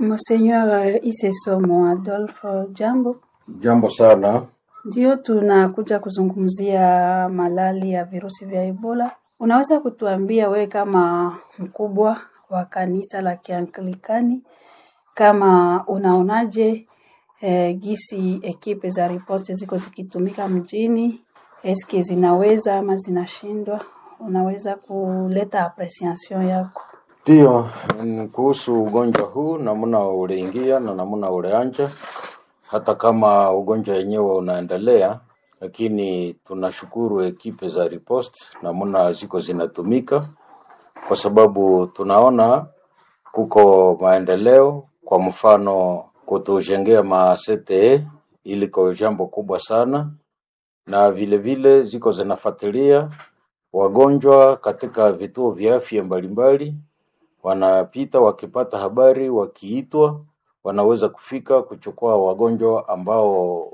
Monseigneur Isesomo Adolphe, jambo. Jambo sana. Ndio tunakuja kuzungumzia malali ya virusi vya Ebola. Unaweza kutuambia we kama mkubwa wa kanisa la Kianglikani, kama unaonaje gisi ekipe za riposte ziko zikitumika mjini, eske zinaweza ama zinashindwa? Unaweza kuleta apreciation yako? Ndio, kuhusu ugonjwa huu namna uleingia na namna uleanja, hata kama ugonjwa wenyewe unaendelea, lakini tunashukuru ekipe za riposte namna ziko zinatumika, kwa sababu tunaona kuko maendeleo. Kwa mfano kutujengea masete ili kwa jambo kubwa sana, na vile vile ziko zinafuatilia wagonjwa katika vituo vya afya mbalimbali. Wanapita wakipata habari, wakiitwa wanaweza kufika kuchukua wagonjwa ambao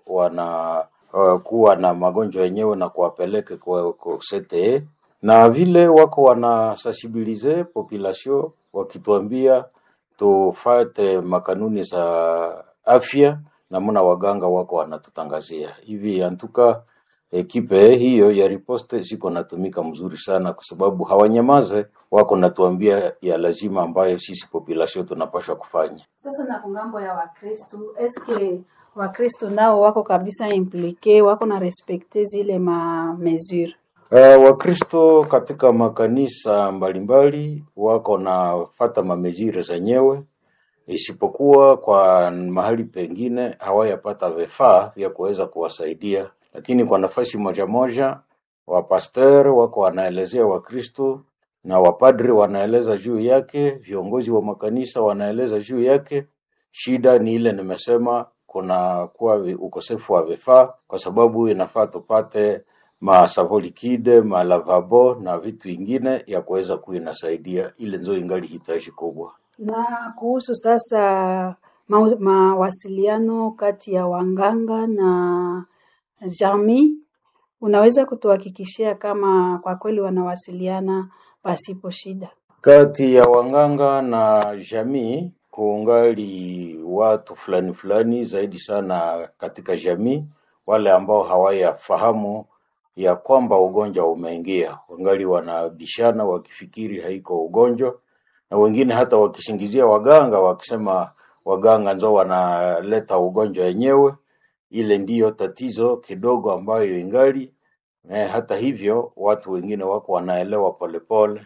kuwa na magonjwa yenyewe na kuwapeleke kwa CTE, na vile wako wanasensibilize population wakituambia tufuate makanuni za afya, na muna waganga wako wanatutangazia hivi. Antuka ekipe hiyo ya riposte ziko natumika mzuri sana, kwa sababu hawanyamaze, wako natuambia ya lazima ambayo sisi population tunapaswa kufanya. Sasa na kungambo ya Wakristo, eske Wakristo nao wako kabisa implike, wako na respecte zile mesure? Wakristo katika makanisa mbalimbali wako na fata mesure zenyewe, isipokuwa kwa mahali pengine hawayapata vifaa vya kuweza kuwasaidia. Lakini kwa nafasi moja moja wapastor wako wanaelezea Wakristo, na wapadri wanaeleza juu yake, viongozi wa makanisa wanaeleza juu yake. Shida ni ile nimesema, kuna kuwa ukosefu wa vifaa, kwa sababu inafaa tupate masavo likide, malavabo na vitu vingine ya kuweza kuinasaidia. Ile ndio ingali hitaji kubwa. Na kuhusu sasa mawasiliano kati ya wanganga na jamii, unaweza kutuhakikishia kama kwa kweli wanawasiliana pasipo shida? Kati ya wanganga na jamii kuungali watu fulani zaidi sana katika jamii, wale ambao hawayafahamu ya kwamba ugonjwa umeingia, wangali wanabishana wakifikiri haiko ugonjwa, na wengine hata wakisingizia waganga wakisema waganga ndio wanaleta ugonjwa wenyewe. Ile ndiyo tatizo kidogo ambayo ingali. Hata hivyo watu wengine wako wanaelewa polepole,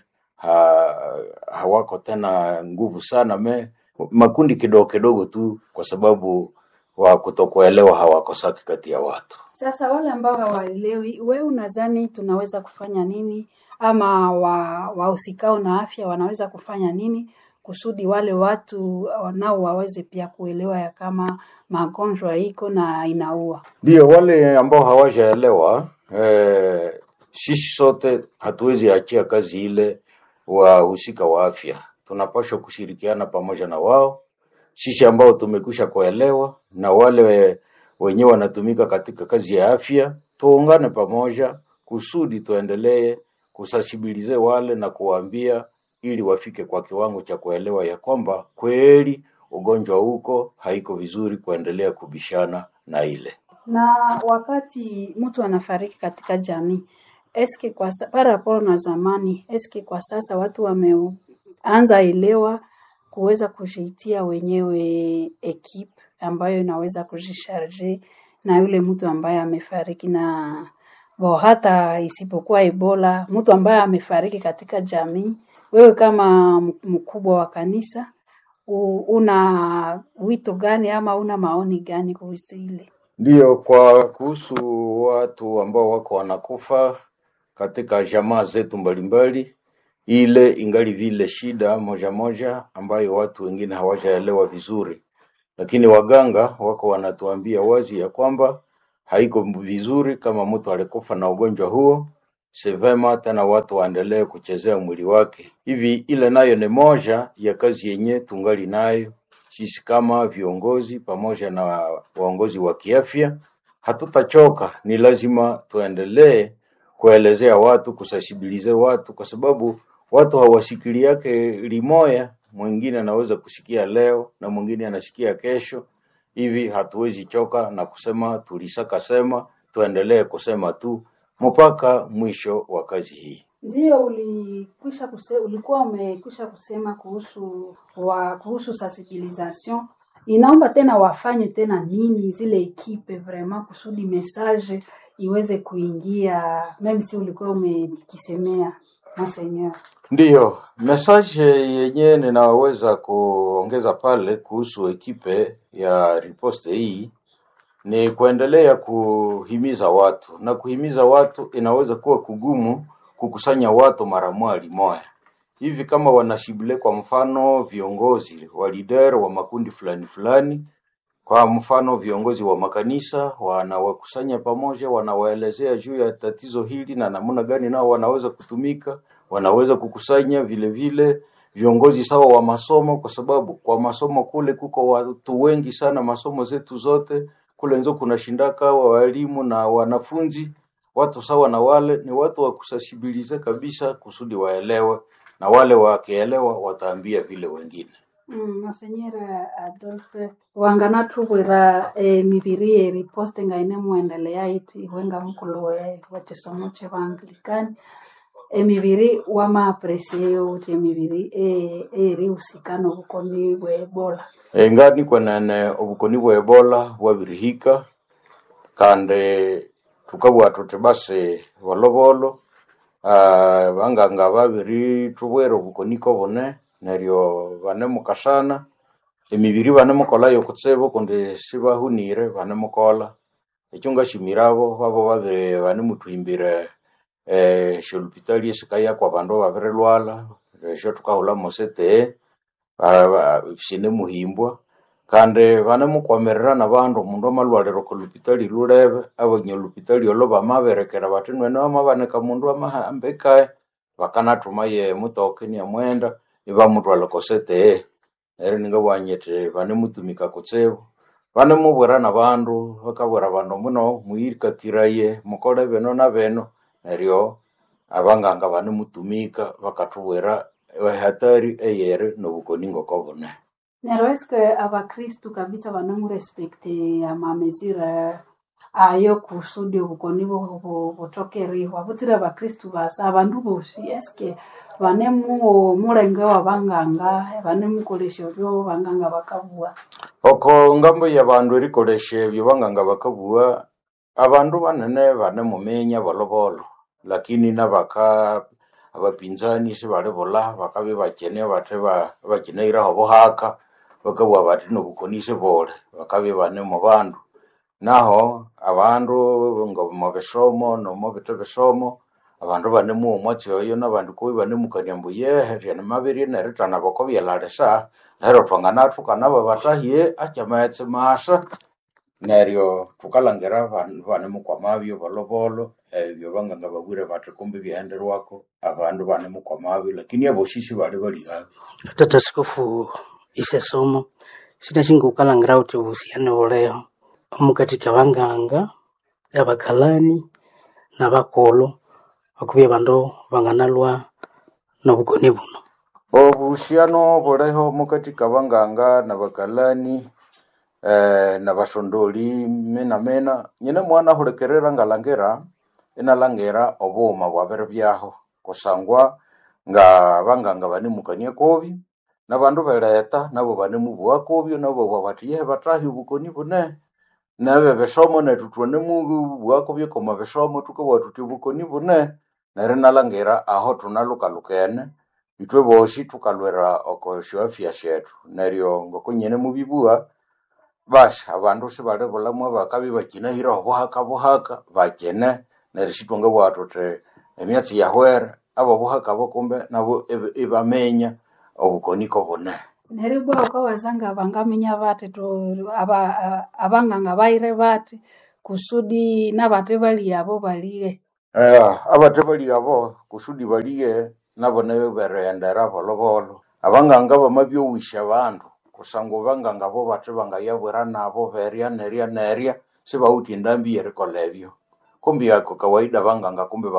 hawako tena nguvu sana, makundi kidogo tu, kwa sababu wa kutokuelewa hawakosaki kati ya watu. Sasa wale ambao hawaelewi, wewe unadhani tunaweza kufanya nini, ama wahusikao na afya wanaweza kufanya nini kusudi wale watu nao waweze pia kuelewa ya kama magonjwa iko na inaua? Ndio, wale ambao hawajaelewa, sisi sote hatuwezi achia kazi ile wahusika wa afya. Tunapaswa kushirikiana pamoja na wao, sisi ambao tumekwisha kuelewa na wale wenyewe wanatumika katika kazi ya afya. Tuungane pamoja kusudi tuendelee kusensibilize wale na kuwaambia, ili wafike kwa kiwango cha kuelewa ya kwamba kweli ugonjwa huko haiko vizuri kuendelea kubishana na ile. Na wakati mtu anafariki katika jamii, eske kwa paraporo na zamani, eske kwa sasa watu wameanza elewa kuweza kujitia wenyewe ekipe ambayo inaweza kujisharge na yule mtu ambaye amefariki? Na hata isipokuwa Ebola, mtu ambaye amefariki katika jamii, wewe kama mkubwa wa kanisa una wito gani ama una maoni gani kuhusu ile? Ndio, kwa kuhusu watu ambao wako wanakufa katika jamaa zetu mbalimbali, ile ingali vile shida moja ambayo watu wengine hawajaelewa vizuri. Lakini waganga wako wanatuambia wazi ya kwamba haiko vizuri kama mtu alikufa na ugonjwa huo, sevema tena watu waendelee kuchezea mwili wake. Hivi ile nayo ni moja ya kazi yenye tungali nayo sisi kama viongozi pamoja na waongozi wa kiafya. Hatutachoka, ni lazima tuendelee kuelezea watu, kusensibilize watu, kwa sababu watu hawasikili yake limoya. mwingine anaweza kusikia leo na mwingine anasikia kesho. Hivi hatuwezi choka na kusema tulisaka sema, tuendelee kusema tu mpaka mwisho wa kazi hii. Ndio ulikuwa umekwisha kusema kuhusu sensibilisation. Inaomba tena wafanye tena nini zile ekipe vraiment kusudi message iweze kuingia, meme si ulikuwa umekisemea Monseigneur. Ndiyo, message yenye ninaweza kuongeza pale kuhusu ekipe ya riposte hii ni kuendelea kuhimiza watu, na kuhimiza watu inaweza kuwa kugumu kukusanya watu mara moja. Hivi kama wanashibule kwa mfano viongozi wa leader wa makundi fulani, kwa mfano viongozi wa makanisa wanawakusanya pamoja, wanawaelezea juu ya tatizo hili na namna gani nao wanaweza kutumika, wanaweza kukusanya vile vile viongozi sawa wa masomo, kwa sababu kwa masomo kule kuko watu wengi sana, masomo zetu zote kule nzo kuna shindaka wa walimu na wanafunzi, watu sawa na wale ni watu wa kusasibilize kabisa kusudi waelewe, na wale wakielewa wataambia vile wengine. Monseigneur Adolphe wangana tubwera mibiri riposte ngaine muendelea iti wenga mkulo wachesomo chevanglikani emibiri wama aprecie uti emibiri eri usikano ubukoni bwa Ebola. Ngani kwa nane ubukoni bwa Ebola wabirihika kande tukabwa tutebase walobolo banganga babiri tubwera ubukoni ko bone neryo bane mukashana emibiri bane mukola yo kutsebo konde sibahunire bane mukola ecyonga shimirabo babo babe bane mutwimbire shulpitali esikaya kwa bandu babirelwala resho tukahula mosete shine muhimbwa kande bane mukwamerera na bandu mundu amalwalero ko lupitali lurebe abonye lupitali olo bamaberekera batinwe no amabaneka mundu amahambeka bakanatuma ye mutoke ni amwenda iba mutwala kosete ninga wanyete bane mutumika kutsebo bane mubwera na bandu bakabwera bandu muno muirika kiraye mukole beno na beno neryo abanganga bane mutumika bakatubwera hatari eyere no bukoningo kobone. Nero eske abakristu kabisa bane mu respecte ama mesure ayo kusudi ubukoni butokeri wabutira abakristu basa abandu boshi eske bane murenga wabanganga bane mukolesha byo banganga bakabua oko ngambo ya bandu rikolesha byo banganga bakabua abandu banene bane mumenya bolobolo lakini nabaka abapinzani sibale bola bakabe bakene bateba bakineira hobohaka bakabwa bati no bukonise bole bakabe bane mu bandu naho abandu ngo mu besomo no mu besomo abandu bane mu mwatyo yo nabandu ko bane mukanyambo yehe na mabiri na retana bako byalaresa nero twangana tukana babatahiye achamatse masha neryo tukalangera bane mukwamabyo bolobolo ebyo banganga bagwire batikumbe byenderwako abandu bane mukwamabyo lakini aboshishi bali habi tata sikofu isesomo sinashinga ukalangira uti uhusiane oleo omukatika banganga abakalani nabakolo akubye bandu banganalwa nobukoni buno obuhusiano boleho mukatika banganga nabakalani nabashondoli mena nyine mwana hulekerera ngalangera inalangera oboma bwabere byaho kusangwa nga banganga bane mukania kobi nabandu beleta nabo bane mubwa kobyo nabo babatiye batahi bukoni bune nabe besomo netutone mu bwako byo koma besomo tukabwa tutibukoni bune narinalangera aho tunalukalukene itwe boshi tukalwera okosho afya shetu neryo ngokunyene mubibua basi abandu sibale bolamwe bakabi bakina hira bohaka bakene nerishitonga bwatote emyatsi yahwera abo bohaka bokumbe nabo ibamenya obukoniko bone neribwa ko wazanga bangamenya bate to abanganga baire bate kusudi nabate bali abo baliye abate bali abo kusudi baliye nabo nabe berendera bolobolo abanganga bamabyo wisha abantu kusango banganga bo bate bangayabwera nabo beria neria sibauti ndambi yerekolebyo kumbi yako kawaida banganga kumbe